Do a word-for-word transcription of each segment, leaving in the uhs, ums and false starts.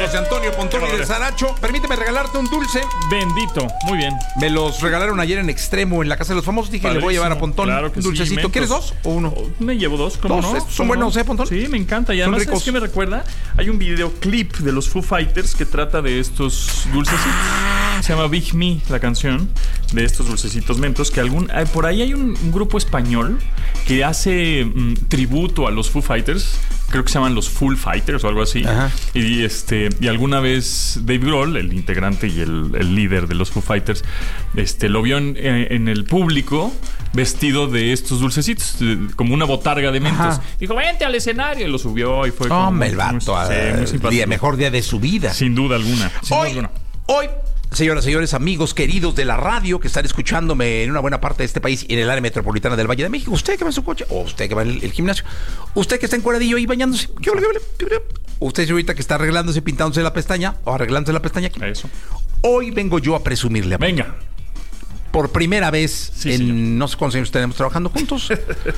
José Antonio Pontón y de Saracho. Permíteme regalarte un dulce. Bendito, muy bien. Me los regalaron ayer en Extremo, en la Casa de los Famosos. Dije, Padrísimo. le voy a llevar a Pontón Claro que un dulcecito. sí, ¿Quieres dos o uno? Oh, me llevo dos, ¿cómo Dos, no? son ¿Cómo buenos, no? ¿eh, Pontón? Sí, me encanta. Y además, ¿sabes qué me recuerda? Hay un videoclip de los Foo Fighters que trata de estos dulcecitos. Ah. Se llama Big Me, la canción de estos dulcecitos mentos. Que algún hay, por ahí hay un, un grupo español que hace mm, tributo a los Foo Fighters. Creo que se llaman los Full Fighters o algo así. Ajá. Y este y alguna vez Dave Grohl, el integrante y el, el líder de los Foo Fighters, este lo vio en, en el público vestido de estos dulcecitos, como una botarga de mentos. Ajá. Dijo, vente al escenario, y lo subió y fue como... Hombre, el vato, muy, sí, muy simpático. Día, mejor día de su vida. Sin duda alguna. Sin hoy, duda alguna. hoy... Señoras, señores, amigos queridos de la radio que están escuchándome en una buena parte de este país y en el área metropolitana del Valle de México, usted que va en su coche, o usted que va en el, el gimnasio, usted que está encueradillo ahí bañándose, usted ahorita que está arreglándose, pintándose la pestaña o arreglándose la pestaña aquí. Eso. Hoy vengo yo a presumirle a Venga. Por primera vez sí, en señor. No sé cuántos años tenemos trabajando juntos,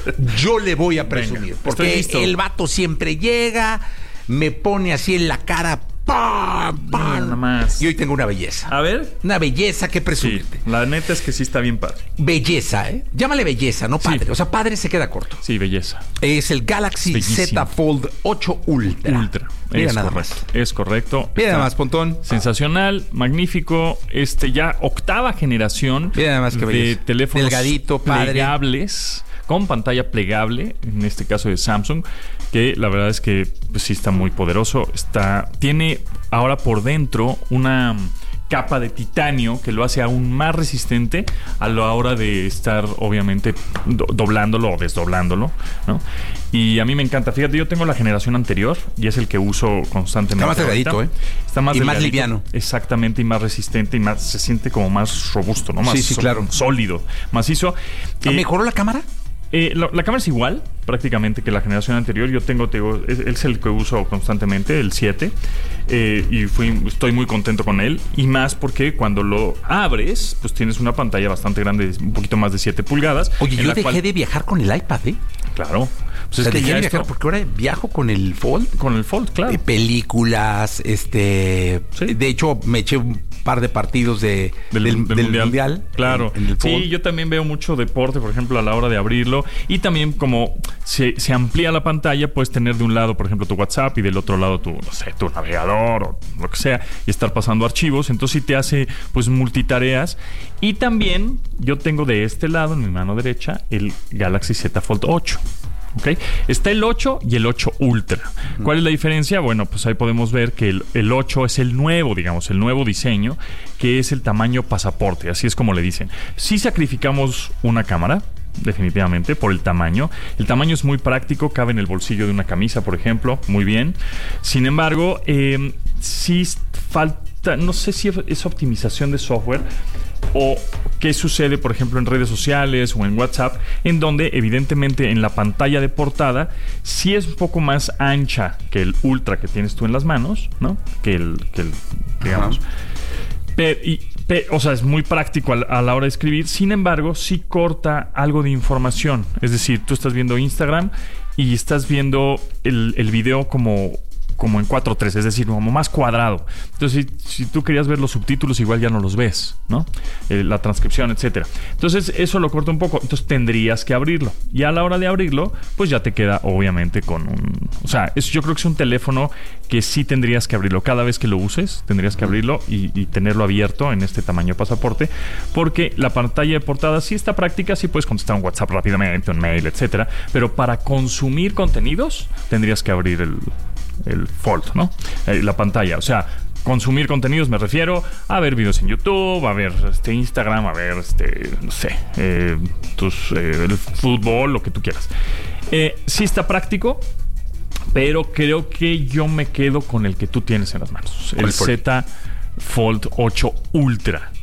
yo le voy a presumir. Venga, porque el vato siempre llega, me pone así en la cara. ¡Pam! ¡Pam! Nada más. Y hoy tengo una belleza. A ver. Una belleza que presumirte. Sí, la neta es que sí está bien padre. Belleza, ¿eh? Llámale belleza, no padre. Sí. O sea, padre se queda corto. Sí, belleza. Es el Galaxy Bellísimo. Z Fold ocho Ultra. Ultra. Mira es nada correcto. más. Es correcto. Mira nada más, Pontón. Sensacional, magnífico. Este ya octava generación Mira nada más que de belleza. teléfonos delgadito, padre. plegables. Con pantalla plegable, en este caso de Samsung, que la verdad es que pues, sí está muy poderoso. Está, tiene ahora por dentro una capa de titanio que lo hace aún más resistente a la hora de estar, obviamente, do- doblándolo o desdoblándolo, ¿no? Y a mí me encanta. Fíjate, yo tengo la generación anterior y es el que uso constantemente. Está más delgadito, ¿eh? Está más y delgadito, más liviano. Exactamente, y más resistente y más se siente como más robusto, ¿no? Más sí, sí, so- claro. sólido, macizo. Eh, ¿Mejoró la cámara? Eh, la, la cámara es igual prácticamente que la generación anterior. Yo tengo, tengo es, es el que uso constantemente, el siete, eh, y fui, estoy muy contento con él, y más porque cuando lo abres pues tienes una pantalla bastante grande, un poquito más de siete pulgadas. Oye, yo dejé cual... de viajar con el iPad, ¿eh? Claro. Pues o sea, es que dejé de viajar esto... porque ahora viajo con el Fold. Con el Fold, claro. Eh, películas, este... ¿Sí? De hecho, me eché un par de partidos de, del, del, del, del mundial. mundial. Claro. En, en el sí, yo también veo mucho deporte, por ejemplo, a la hora de abrirlo. Y también como se, se amplía la pantalla, puedes tener de un lado, por ejemplo, tu WhatsApp y del otro lado tu, no sé, tu navegador o lo que sea, y estar pasando archivos. Entonces sí te hace, pues, multitareas. Y también yo tengo de este lado, en mi mano derecha, el Galaxy Z Fold ocho. ¿Okay? Está el ocho y el ocho Ultra. ¿Cuál es la diferencia? Bueno, pues ahí podemos ver que el, el ocho es el nuevo, digamos, el nuevo diseño, que es el tamaño pasaporte, así es como le dicen. Si sacrificamos una cámara, definitivamente, por el tamaño. El tamaño es muy práctico, cabe en el bolsillo de una camisa, por ejemplo, muy bien. Sin embargo, eh, sí falta, no sé si es optimización de software o qué sucede, por ejemplo, en redes sociales o en WhatsApp, en donde evidentemente en la pantalla de portada sí es un poco más ancha que el Ultra que tienes tú en las manos, ¿no? Que el, que el digamos. Pero, y, pe, o sea, es muy práctico a, a la hora de escribir. Sin embargo, sí corta algo de información. Es decir, tú estás viendo Instagram y estás viendo el, el video como... como en cuatro tres, es decir, como más cuadrado. Entonces, si, si tú querías ver los subtítulos, igual ya no los ves, ¿no? Eh, la transcripción, etcétera. Entonces, eso lo corta un poco. Entonces, tendrías que abrirlo. Y a la hora de abrirlo, pues ya te queda, obviamente, con un... O sea, es, yo creo que es un teléfono que sí tendrías que abrirlo. Cada vez que lo uses, tendrías que abrirlo y, y tenerlo abierto en este tamaño pasaporte, porque la pantalla de portada sí está práctica, sí puedes contestar un WhatsApp rápidamente, un mail, etcétera. Pero para consumir contenidos, tendrías que abrir el... el Fold, ¿no? Eh, la pantalla, o sea, consumir contenidos me refiero a ver videos en YouTube, a ver este Instagram, a ver este, no sé, eh, tus, eh, el fútbol, lo que tú quieras. Eh, sí está práctico, pero creo que yo me quedo con el que tú tienes en las manos, el Z Fold ocho Ultra,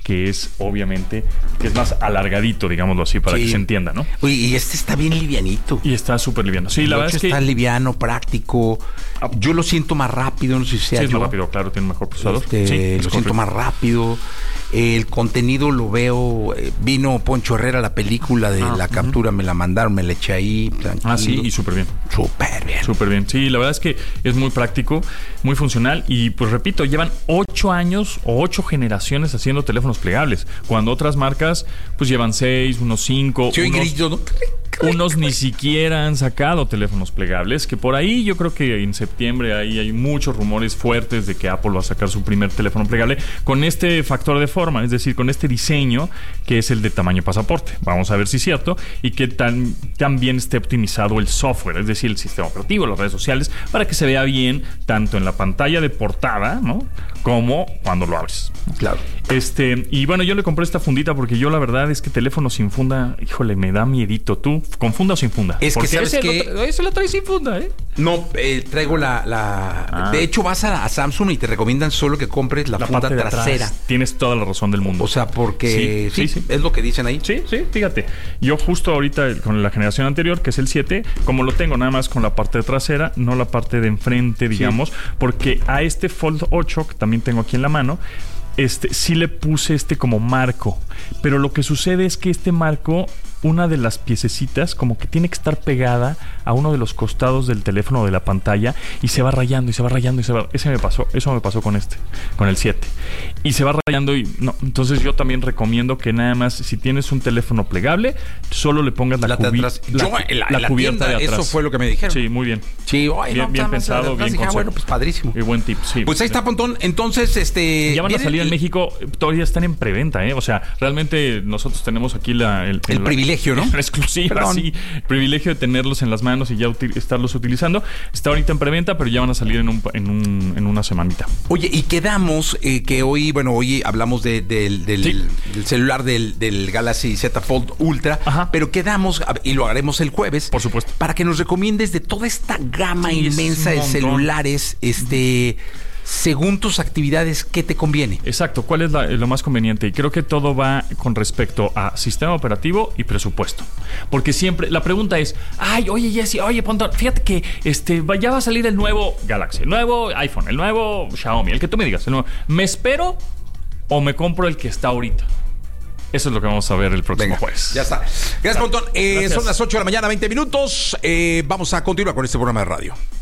que es obviamente, que es más alargadito, digámoslo así, para sí. que se entienda, ¿no? Uy, y este está bien livianito. Y está súper liviano. Sí, el la verdad es que... está liviano, práctico. Yo lo siento más rápido, no sé si sea Sí, es yo. más rápido, claro, tiene un mejor procesador. Este, sí, lo correcto. siento más rápido. El contenido lo veo. eh, Vino Poncho Herrera, la película de Ah, la captura, uh-huh. me la mandaron, me la eché ahí. Tranquilo. Ah, sí, y súper bien. Súper bien. Súper bien. Sí, la verdad es que es muy práctico, muy funcional. Y pues repito, llevan ocho años o ocho generaciones haciendo teléfonos plegables. Cuando otras marcas, pues llevan seis, unos cinco. Sí, unos, grito, ¿no? unos ni siquiera han sacado teléfonos plegables. Que por ahí yo creo que en septiembre ahí hay muchos rumores fuertes de que Apple va a sacar su primer teléfono plegable con este factor de forma, es decir, con este diseño que es el de tamaño pasaporte. Vamos a ver si es cierto y que tan, también esté optimizado el software, es decir, el sistema operativo, las redes sociales, para que se vea bien tanto en la pantalla de portada, ¿no?, como cuando lo abres. Claro. Este, y bueno, yo le compré esta fundita porque yo la verdad es que teléfono sin funda, híjole, me da miedito. ¿Tú, con funda o sin funda? Es que porque sabes ese que... lo tra- ese lo trae sin funda, ¿eh? No, eh, traigo la... la... Ah. De hecho, vas a, a Samsung y te recomiendan solo que compres la, la funda trasera. Atrás. Tienes toda la razón del mundo. O sea, porque... Sí, sí, sí, sí, es lo que dicen ahí. Sí, sí, fíjate. Yo justo ahorita con la generación anterior, que es el siete, como lo tengo nada más con la parte trasera, no la parte de enfrente, digamos, sí. porque a este Fold ocho, que también tengo aquí en la mano, este sí le puse este como marco. Pero lo que sucede es que este marco, una de las piececitas como que tiene que estar pegada a uno de los costados del teléfono o de la pantalla y se va rayando y se va rayando y se va. Ese me pasó, eso me pasó con este, con el siete. Y se va rayando y no. Entonces yo también recomiendo que nada más, si tienes un teléfono plegable, solo le pongas la, la, cubi- la, yo, la, la, la cubierta tienda, de atrás. Eso fue lo que me dijeron. Sí, muy bien. Sí, oye, bien, no, bien no, pensado, bien dije, ah, bueno, pues padrísimo. Y buen tip, sí. Pues ahí está, Pontón. Entonces, este... ya van a salir el... en México, todavía están en preventa, ¿eh? O sea, realmente nosotros tenemos aquí la... El, el la, privilegio, ¿no? Exclusiva, sí. El privilegio de tenerlos en las manos y ya util, estarlos utilizando. Está ahorita en preventa, pero ya van a salir en, un, en, un, en una semanita. Oye, y quedamos eh, que hoy, bueno, hoy hablamos de, de, del, sí. del celular del, del Galaxy Z Fold Ultra, ajá. pero quedamos, y lo haremos el jueves, por supuesto, para que nos recomiendes de toda esta gama sí, inmensa de celulares, este... según tus actividades, ¿qué te conviene? Exacto, ¿cuál es la, lo más conveniente? Y creo que todo va con respecto a sistema operativo y presupuesto. Porque siempre, la pregunta es, ay, oye, Jesse, oye, Pontón, fíjate que este, ya va a salir el nuevo Galaxy, el nuevo iPhone, el nuevo Xiaomi, el que tú me digas, el nuevo. ¿Me espero o me compro el que está ahorita? Eso es lo que vamos a ver el próximo Venga, jueves. Ya está. Gracias, Pontón. Eh, Gracias. Son las ocho de la mañana, veinte minutos. Eh, vamos a continuar con este programa de radio.